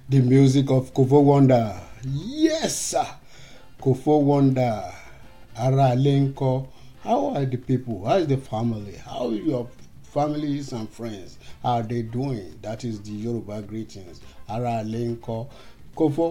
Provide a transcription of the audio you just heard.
The music of Kofo Wonder. Yes, sir. Kofo Wonder. Ara Alenko. How are the people? How is the family? How are your families and friends? How are they doing? That is the Yoruba greetings. Ara Alenko. Kofo